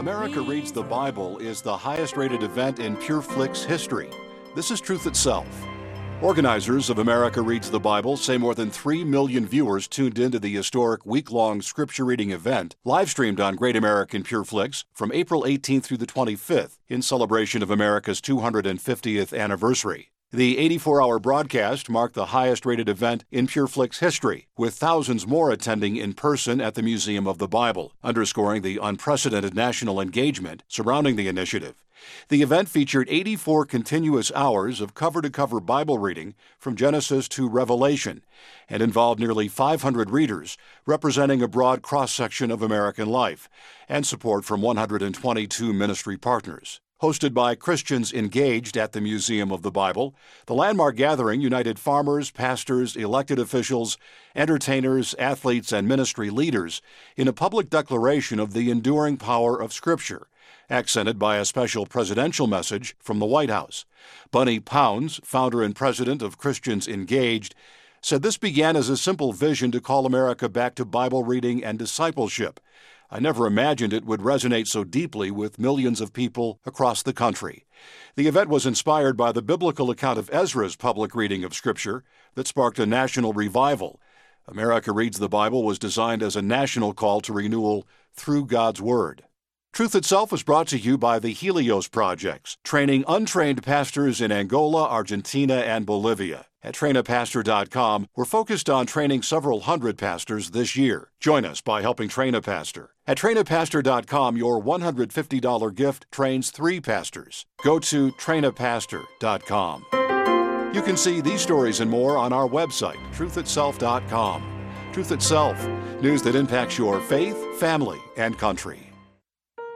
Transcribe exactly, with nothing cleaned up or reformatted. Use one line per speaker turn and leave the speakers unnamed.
America Reads the Bible is the highest-rated event in PureFlix history. This is truth itself. Organizers of America Reads the Bible say more than three million viewers tuned into the historic week-long scripture reading event, live-streamed on Great American PureFlix from April eighteenth through the twenty-fifth in celebration of America's two hundred fiftieth anniversary. The eighty-four hour broadcast marked the highest-rated event in PureFlix history, with thousands more attending in person at the Museum of the Bible, underscoring the unprecedented national engagement surrounding the initiative. The event featured eighty-four continuous hours of cover-to-cover Bible reading from Genesis to Revelation and involved nearly five hundred readers, representing a broad cross-section of American life, and support from one hundred twenty-two ministry partners. Hosted by Christians engaged at the Museum of the Bible, the landmark gathering united farmers, pastors, elected officials, entertainers, athletes, and ministry leaders in a public declaration of the enduring power of Scripture, accented by a special presidential message from the White House. Bunny Pounds, founder and president of Christians Engaged, said this began as a simple vision to call America back to Bible reading and discipleship. I never imagined it would resonate so deeply with millions of people across the country. The event was inspired by the biblical account of Ezra's public reading of Scripture that sparked a national revival. America Reads the Bible was designed as a national call to renewal through God's Word. Truth Itself is brought to you by the Helios Projects, training untrained pastors in Angola, Argentina, and Bolivia. At train a pastor dot com, we're focused on training several hundred pastors this year. Join us by helping train a pastor. At train a pastor dot com, your one hundred fifty dollars gift trains three pastors. Go to train a pastor dot com. You can see these stories and more on our website, truth itself dot com. Truth Itself, news that impacts your faith, family, and country.